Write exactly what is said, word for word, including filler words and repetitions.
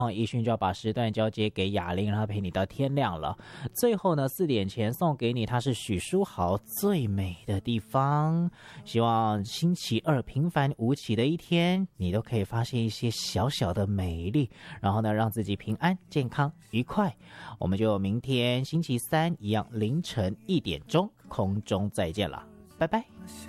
奕迅就要把时段交接给雅玲，让她陪你到天亮了。最后呢，四点前送给你，它是许书豪最美的地方。希望星期二平凡无奇的一天，你都可以发现一些小小的美丽，然后呢，让自己平安、健康、愉快。我们就明天星期三一样凌晨一点钟空中再见了，拜拜。